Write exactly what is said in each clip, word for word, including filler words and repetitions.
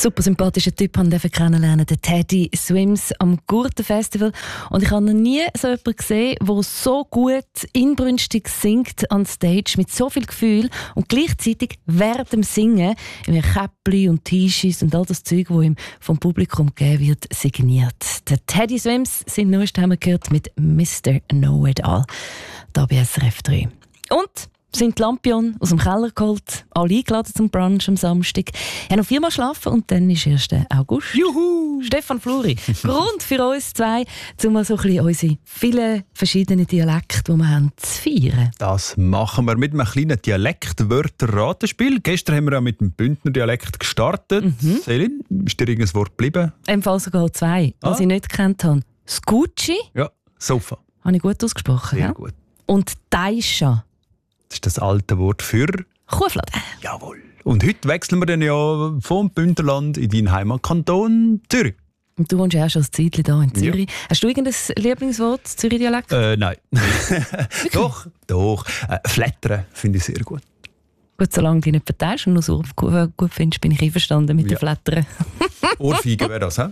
super sympathischer Typ haben wir kennenlernen, den Teddy Swims am Gurtenfestival. Und ich habe noch nie so jemanden gesehen, der so gut inbrünstig singt an Stage, mit so viel Gefühl und gleichzeitig während dem Singen in einem Käppli und T-Shirts und all das Zeug, das ihm vom Publikum gegeben wird, signiert. Der Teddy Swims, sein neuestes haben wir gehört mit Mister Know-It-All, da bei S R F drei. Und sind die Lampion aus dem Keller geholt, alle eingeladen zum Brunch am Samstag. Ich habe noch viermal schlafen und dann ist erster August. Juhu! Stefan Fluri, Grund für uns zwei, um mal so ein bisschen unsere vielen verschiedenen Dialekte, die wir haben, zu feiern. Das machen wir mit einem kleinen Dialektwörter-Ratenspiel. Gestern haben wir ja mit dem Bündner Dialekt gestartet. Mhm. Selin, ist dir irgendein Wort geblieben? Im Fall sogar zwei, ah. was ich nicht gekannt habe. Scucci. Ja, Sofa. Habe ich gut ausgesprochen. Sehr ja? gut. Und Taischa. Das ist das alte Wort für Kuhfladen. Jawohl. Und heute wechseln wir dann ja vom Bündnerland in deinen Heimatkanton Zürich. Und du wohnst ja auch schon ein Zeitchen hier in Zürich. Ja. Hast du irgendein Lieblingswort, Zürich-Dialekt? Äh, nein. doch, doch. Äh, Flattern finde ich sehr gut. Gut, solange du dich nicht verteilst und nur so gut, gut findest, bin ich einverstanden mit ja. dem Flattern. Ohrfeige wäre das, hä?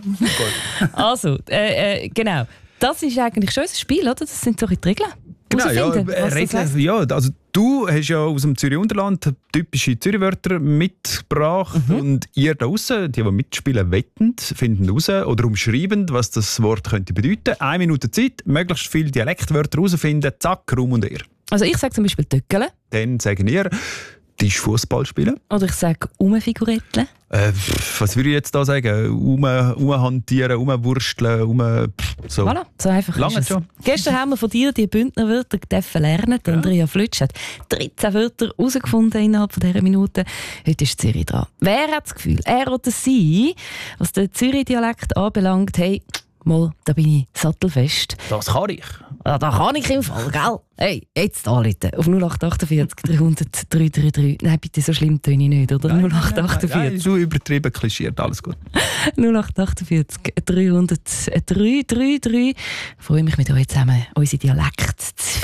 Also, äh, äh, genau. Das ist eigentlich schon ein Spiel, oder? Das sind so die Regeln. Genau, ja, Regeln, ja, also du hast ja aus dem Zürich-Unterland typische Zürich-Wörter mitgebracht mhm. und ihr da draussen, die, die mitspielen wetten, finden raus oder umschreiben, was das Wort könnte bedeuten. Eine Minute Zeit, möglichst viele Dialektwörter herausfinden, zack, Raum und Ehr. Also ich sage zum Beispiel «Töckele». Dann sagen ihr «Tischfußball spielen». Oder ich sage «Umfigurettle». Äh, was würde ich jetzt da sagen? Um, umhantieren, umwursteln, um so. Voilà, so einfach Lange ist es. schon. Gestern haben wir von dir die Bündnerwörter lernen. Ja. Andrea Flütsch hat dreizehn Wörter herausgefunden innerhalb von dieser Minute. Heute ist Zürich dran. Wer hat das Gefühl, er oder sie, was den Zürich-Dialekt anbelangt, hey, mal, da bin ich sattelfest. Das kann ich. Ja, da kann ich im Fall, gell? Hey, jetzt anrufen. Auf null acht achtundvierzig dreihundert drei drei drei. Nein, bitte, so schlimm töne ich nicht, oder? Nein, null acht achtundvierzig. Nein, nein, so übertrieben klischiert, alles gut. null acht achtundvierzig dreihundert drei drei drei. Ich freue mich mit euch zusammen, unsere Dialekte zu